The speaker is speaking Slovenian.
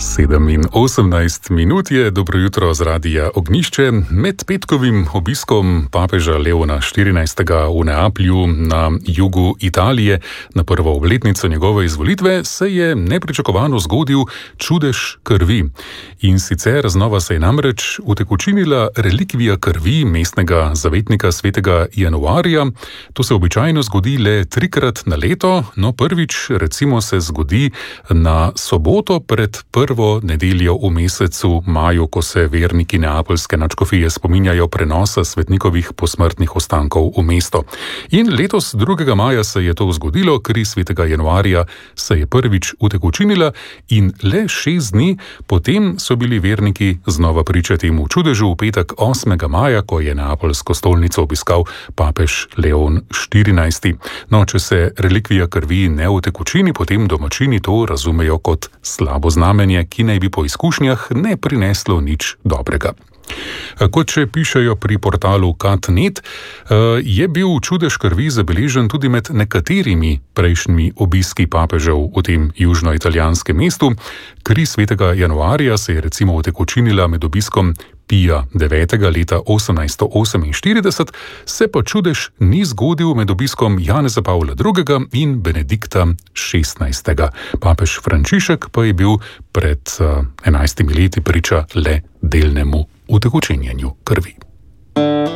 7:18 je, dobro jutro z Radia Ognjišče. Med petkovim obiskom papeža Leona XIV. V Neaplju na jugu Italije na prvo obletnico njegove izvolitve se je nepričakovano zgodil čudež krvi. In sicer znova se je namreč utekočinila relikvija krvi mestnega zavetnika svetega Januarja. To se običajno zgodi le 3-krat na leto, no prvič recimo se zgodi na soboto pred prvo nedeljo v mesecu maju, ko se verniki neapeljske nadškofije spominjajo prenosa svetnikovih posmrtnih ostankov v mesto. In letos 2. maja se je to zgodilo, kri svetega Januarja se je prvič utekočinila in le 6 dni potem so bili verniki znova priča temu čudežu v petek 8. maja, ko je neapeljsko stolnico obiskal papež Leon XIV. No, če se relikvija krvi ne utekočini, potem domačini to razumejo kot slabo znamenje, ki naj bi po izkušnjah ne prineslo nič dobrega. Kot še pišejo pri portalu Kat.net, je bil čudež krvi zabeležen tudi med nekaterimi prejšnjimi obiski papežev v tem južnoitalijanskem mestu. Kri svetega Januarja se je recimo utekočinila med obiskom Pija IX. Leta 1848, se pa čudež ni zgodil med obiskom Janeza Pavla II. In Benedikta XVI. Papež Frančišek pa je bil pred 11 leti priča le delnemu utekočenjenju krvi.